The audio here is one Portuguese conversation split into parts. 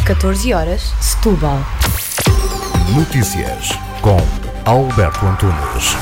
14 horas, Setúbal. Notícias com Alberto Antunes.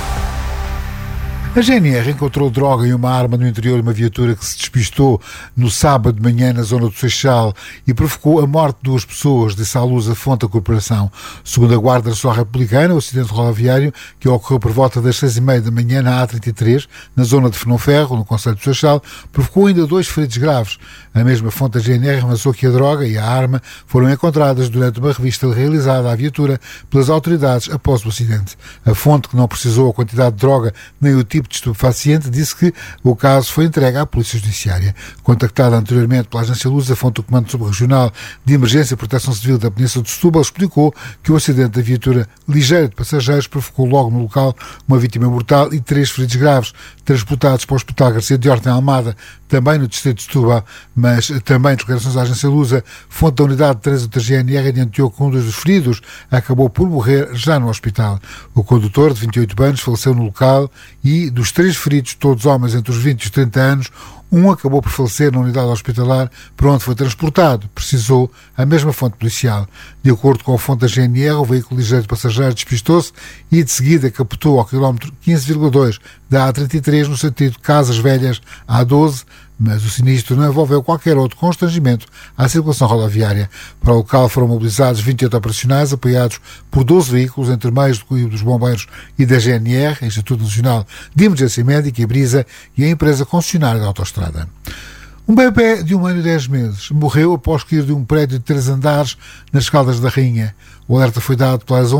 A GNR encontrou droga e uma arma no interior de uma viatura que se despistou no sábado de manhã na zona do Seixal e provocou a morte de 2 pessoas, disse à luz a fonte da corporação. Segundo a Guarda Nacional Republicana, o acidente rodoviário, que ocorreu por volta das 6h30 da manhã na A33, na zona de Fernãoferro, no concelho do Seixal, provocou ainda 2 feridos graves. A mesma fonte da GNR avançou que a droga e a arma foram encontradas durante uma revista realizada à viatura pelas autoridades após o acidente. A fonte, que não precisou a quantidade de droga nem o tipo de estupefaciente, disse que o caso foi entregue à Polícia Judiciária. Contactada anteriormente pela Agência Lusa, a fonte do Comando Subregional de Emergência e Proteção Civil da Península de Setúbal explicou que o acidente da viatura ligeira de passageiros provocou logo no local uma vítima mortal e 3 feridos graves, transportados para o Hospital Garcia de Horta em Almada, também no distrito de Setúbal, mas também declarações à Agência Lusa, fonte da unidade de trânsito da GNR adiantou que um dos feridos acabou por morrer já no hospital. O condutor, de 28 anos, faleceu no local e, dos 3 feridos, todos homens entre os 20 e os 30 anos, um acabou por falecer na unidade hospitalar para onde foi transportado, precisou a mesma fonte policial. De acordo com a fonte da GNR, o veículo ligeiro de passageiros despistou-se e de seguida capotou ao quilómetro 15,2 da A33 no sentido Casas Velhas A12, mas o sinistro não envolveu qualquer outro constrangimento à circulação rodoviária. Para o local foram mobilizados 28 operacionais, apoiados por 12 veículos, entre meios do Corpo dos Bombeiros e da GNR, Instituto Nacional de Emergência Médica, a Brisa e a empresa concessionária da autoestrada. Um bebê de 1 ano e 10 meses morreu após cair de um prédio de 3 andares nas Caldas da Rainha. O alerta foi dado pelas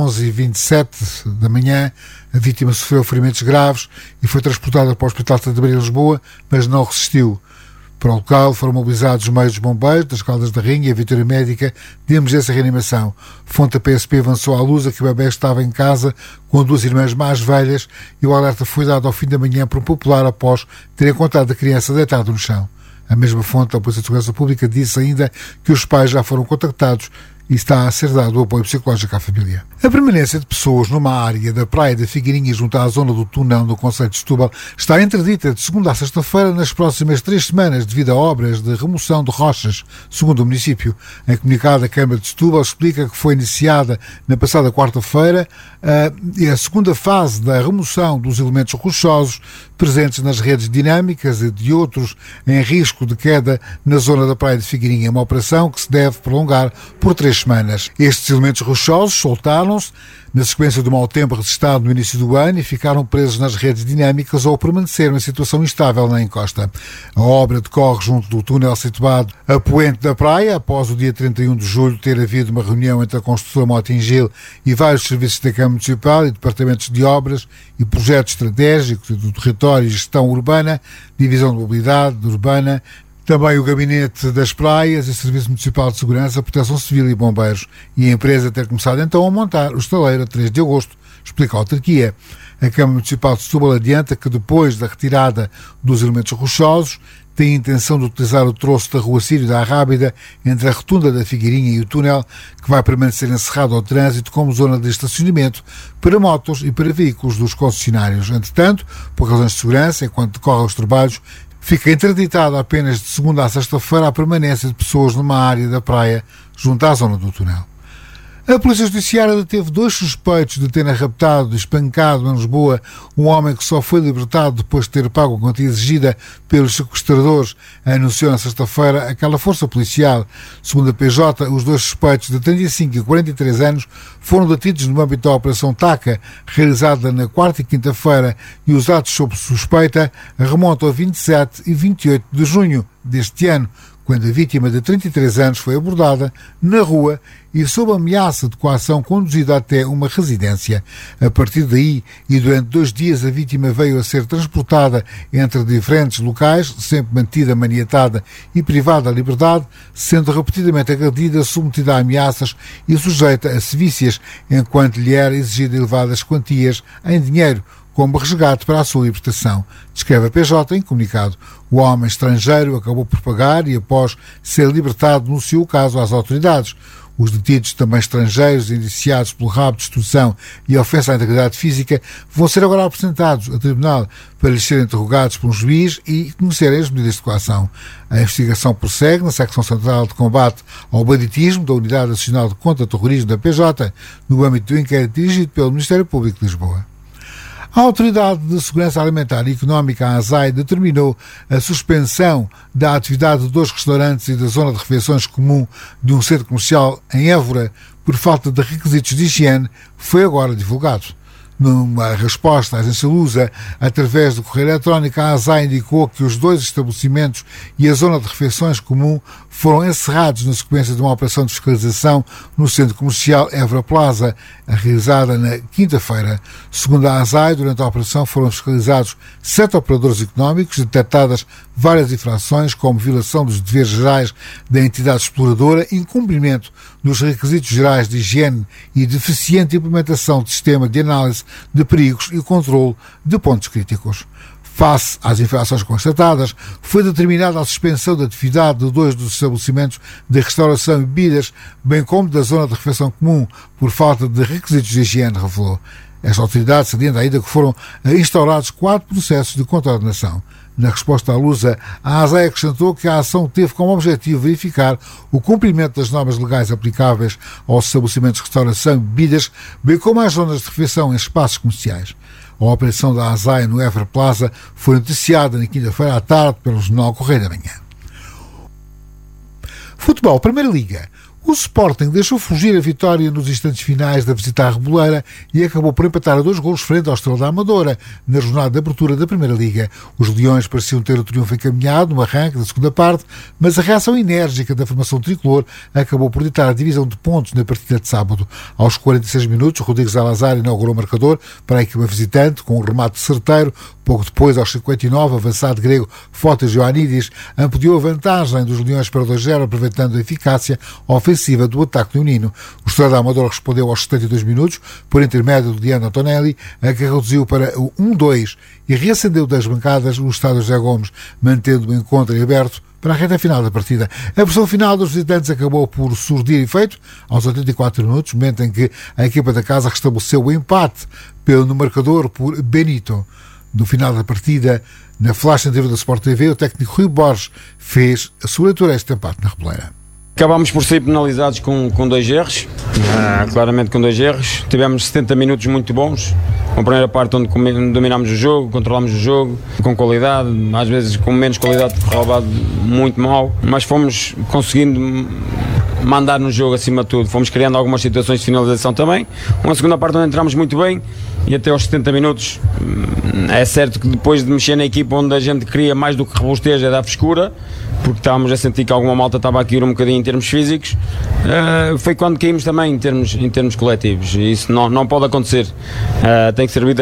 11h27 da manhã. A vítima sofreu ferimentos graves e foi transportada para o Hospital de Santa Maria de Lisboa, mas não resistiu. Para o local foram mobilizados os meios dos bombeiros, das Caldas da Rainha e a viatura médica de emergência e reanimação. Fonte da PSP avançou à luz a que o bebê estava em casa com 2 irmãs mais velhas e o alerta foi dado ao fim da manhã por um popular após ter encontrado a criança deitada no chão. A mesma fonte da Polícia de Segurança Pública disse ainda que os pais já foram contactados e está a ser dado o apoio psicológico à família. A permanência de pessoas numa área da Praia da Figueirinha junto à zona do Tunão no concelho de Setúbal está interdita de segunda a sexta-feira nas próximas 3 semanas devido a obras de remoção de rochas, segundo o município. Em comunicado, a Câmara de Setúbal explica que foi iniciada na passada quarta-feira a segunda fase da remoção dos elementos rochosos presentes nas redes dinâmicas e de outros em risco de queda na zona da Praia de Figueirinha, uma operação que se deve prolongar por 3 semanas. Estes elementos rochosos soltaram-se na sequência do mau tempo registrado no início do ano e ficaram presos nas redes dinâmicas ou permaneceram em situação instável na encosta. A obra decorre junto do túnel situado a poente da praia, após o dia 31 de julho ter havido uma reunião entre a construtora Motingil e vários serviços da Câmara Municipal e departamentos de obras e projetos estratégicos do território e gestão urbana, divisão de mobilidade urbana, também o Gabinete das Praias e Serviço Municipal de Segurança, Proteção Civil e Bombeiros, e a empresa ter começado então a montar o estaleiro a 3 de agosto, explica a autarquia. A Câmara Municipal de Setúbal adianta que depois da retirada dos elementos rochosos, tem a intenção de utilizar o troço da Rua Sírio da Arrábida entre a rotunda da Figueirinha e o túnel, que vai permanecer encerrado ao trânsito como zona de estacionamento para motos e para veículos dos concessionários. Entretanto, por razões de segurança, enquanto decorrem os trabalhos, fica interditada apenas de segunda a sexta-feira a permanência de pessoas numa área da praia junto à zona do túnel. A Polícia Judiciária deteve 2 suspeitos de terem raptado e espancado em Lisboa um homem que só foi libertado depois de ter pago a quantia exigida pelos sequestradores, anunciou na sexta-feira aquela força policial. Segundo a PJ, os 2 suspeitos de 35 e 43 anos foram detidos no âmbito da Operação TACA, realizada na quarta e quinta-feira, e os atos sob suspeita remontam a 27 e 28 de junho deste ano, quando a vítima de 33 anos foi abordada na rua e sob ameaça de coação conduzida até uma residência. A partir daí e durante 2 dias a vítima veio a ser transportada entre diferentes locais, sempre mantida maniatada e privada da liberdade, sendo repetidamente agredida, submetida a ameaças e sujeita a sevícias, enquanto lhe era exigida elevadas quantias em dinheiro, como resgate para a sua libertação. Descreve a PJ em comunicado. O homem estrangeiro acabou por pagar e, após ser libertado, denunciou o caso às autoridades. Os detidos, também estrangeiros, indiciados pelo rabo de extorsão e ofensa à integridade física, vão ser agora apresentados a tribunal para lhes serem interrogados por um juiz e conhecerem as medidas de coação. A investigação prossegue na Secção Central de Combate ao Banditismo da Unidade Nacional de Contra-Terrorismo da PJ, no âmbito do inquérito dirigido pelo Ministério Público de Lisboa. A Autoridade de Segurança Alimentar e Económica, a ASAI, determinou a suspensão da atividade de 2 restaurantes e da zona de refeições comum de um centro comercial em Évora por falta de requisitos de higiene, foi agora divulgado. Numa resposta à agência Lusa, através do correio eletrónico, a ASAI indicou que os 2 estabelecimentos e a zona de refeições comum foram encerrados na sequência de uma operação de fiscalização no centro comercial Évora Plaza, realizada na quinta-feira. Segundo a ASAI, durante a operação foram fiscalizados 7 operadores económicos, detectadas várias infrações, como violação dos deveres gerais da entidade exploradora, incumprimento dos requisitos gerais de higiene e deficiente implementação de sistema de análise de perigos e controle de pontos críticos. Face às infrações constatadas, foi determinada a suspensão da atividade de 2 dos estabelecimentos de restauração e bebidas, bem como da zona de refeição comum, por falta de requisitos de higiene, revelou. Esta autoridade salienta ainda que foram instaurados 4 processos de contraordenação. Na resposta à Lusa, a ASAI acrescentou que a ação teve como objetivo verificar o cumprimento das normas legais aplicáveis aos estabelecimentos de restauração e bebidas, bem como às zonas de refeição em espaços comerciais. A operação da ASAI no Évora Plaza foi noticiada na quinta-feira à tarde pelo Jornal Correio da Manhã. Futebol, Primeira Liga. O Sporting deixou fugir a vitória nos instantes finais da visita à Reboleira e acabou por empatar a 2 golos frente ao Estrela da Amadora, na jornada de abertura da Primeira Liga. Os Leões pareciam ter o triunfo encaminhado no arranque da segunda parte, mas a reação enérgica da formação tricolor acabou por ditar a divisão de pontos na partida de sábado. Aos 46 minutos, Rodrigo Salazar inaugurou o marcador para a equipa visitante, com um remate certeiro. Pouco depois, aos 59, o avançado grego Fotis Ioannidis ampliou a vantagem dos Leões para 2-0, aproveitando a eficácia ofensiva do ataque leonino. O Estrela da Amadora respondeu aos 72 minutos, por intermédio de Diano Antonelli, a que reduziu para o 1-2 e reacendeu das bancadas o estádio José Gomes, mantendo o encontro em aberto para a reta final da partida. A versão final dos visitantes acabou por surtir efeito aos 84 minutos, momento em que a equipa da casa restabeleceu o empate no marcador por Benito. No final da partida, na flash na TV da Sport TV, o técnico Rui Borges fez a sua leitura a este empate na Reboleira. Acabámos por ser penalizados com 2 erros, claramente com 2 erros. Tivemos 70 minutos muito bons. A primeira parte onde dominámos o jogo, controlámos o jogo com qualidade, às vezes com menos qualidade porque o relevado muito mal, mas fomos conseguindo mandar no jogo acima de tudo. Fomos criando algumas situações de finalização também. Uma segunda parte onde entramos muito bem e até aos 70 minutos é certo que depois de mexer na equipa onde a gente queria mais do que robusteja da frescura, porque estávamos a sentir que alguma malta estava a cair um bocadinho em termos físicos, foi quando caímos também em termos coletivos. Isso não pode acontecer. Tem que servir de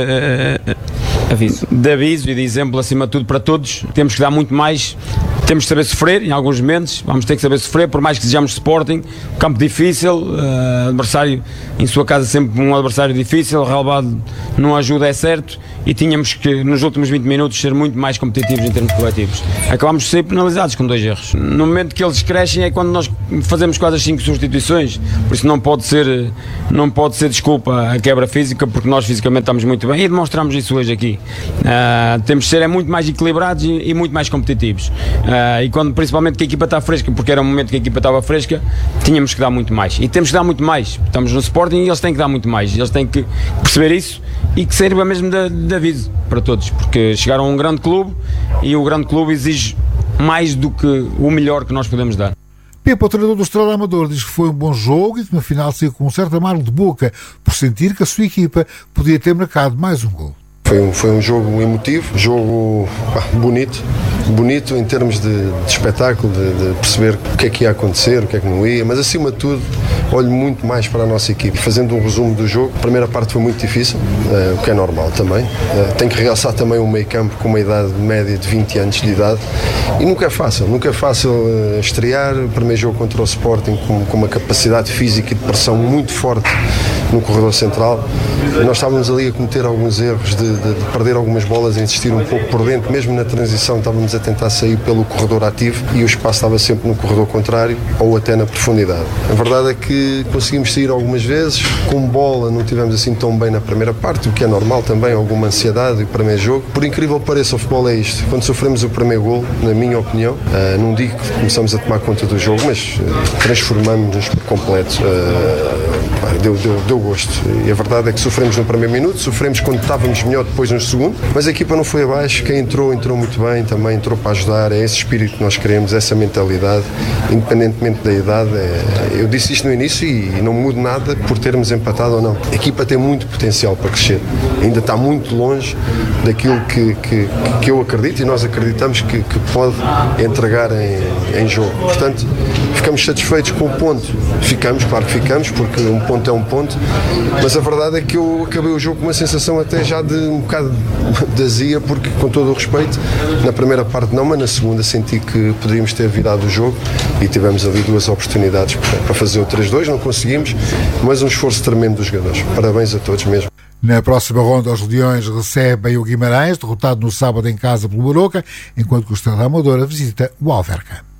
aviso e de exemplo acima de tudo para todos. Temos que dar muito mais. Temos que saber sofrer em alguns momentos, vamos ter que saber sofrer, por mais que sejamos Sporting, campo difícil, adversário em sua casa sempre um adversário difícil, o relevado não ajuda, é certo, e tínhamos que nos últimos 20 minutos ser muito mais competitivos em termos coletivos. Acabámos de ser penalizados com 2 erros. No momento que eles crescem é quando nós fazemos quase as 5 substituições, por isso não pode ser desculpa a quebra física, porque nós fisicamente estamos muito bem e demonstramos isso hoje aqui. Temos de ser muito mais equilibrados e muito mais competitivos. E quando principalmente que a equipa está fresca, porque era um momento que a equipa estava fresca, tínhamos que dar muito mais e temos que dar muito mais. Estamos no Sporting e eles têm que dar muito mais, eles têm que perceber isso e que sirva mesmo de aviso para todos, porque chegaram a um grande clube e o grande clube exige mais do que o melhor que nós podemos dar. Pepe, o treinador do Estrela da Amadora, diz que foi um bom jogo e que no final saiu com um certo amargo de boca por sentir que a sua equipa podia ter marcado mais um gol. Foi um jogo emotivo, jogo bonito em termos de espetáculo, de perceber o que é que ia acontecer, o que é que não ia, mas acima de tudo olho muito mais para a nossa equipe. Fazendo um resumo do jogo, a primeira parte foi muito difícil, o que é normal também. Tenho que realçar também um meio campo com uma idade média de 20 anos de idade e nunca é fácil estrear o primeiro jogo contra o Sporting com uma capacidade física e de pressão muito forte no corredor central. Nós estávamos ali a cometer alguns erros de perder algumas bolas, a insistir um pouco por dentro, mesmo na transição estávamos a tentar sair pelo corredor ativo e o espaço estava sempre no corredor contrário ou até na profundidade. A verdade é que conseguimos sair algumas vezes, com bola não tivemos assim tão bem na primeira parte, o que é normal também, alguma ansiedade, o primeiro jogo. Por incrível que pareça, o futebol é isto. Quando sofremos o primeiro gol, na minha opinião, não digo que começamos a tomar conta do jogo, mas transformamos-nos por completo. Deu gosto. E a verdade é que sofremos no primeiro minuto, sofremos quando estávamos melhor depois no segundo, mas a equipa não foi abaixo, quem entrou muito bem, também entrou para ajudar, é esse espírito que nós queremos, essa mentalidade, independentemente da idade. Eu disse isto no início e não mudo nada por termos empatado ou não. A equipa tem muito potencial para crescer, ainda está muito longe daquilo que eu acredito e nós acreditamos que pode entregar em jogo. Portanto, ficamos satisfeitos com o ponto. Claro que ficamos, porque um ponto é um ponto, mas a verdade é que eu acabei o jogo com uma sensação até já de um bocado de azia, porque, com todo o respeito, na primeira parte não, mas na segunda senti que poderíamos ter virado o jogo e tivemos ali duas oportunidades para fazer o 3-2, não conseguimos, mas um esforço tremendo dos jogadores. Parabéns a todos mesmo. Na próxima ronda, os Leões recebem o Guimarães, derrotado no sábado em casa pelo Aroca, enquanto que o Estrela da Amadora visita o Alverca.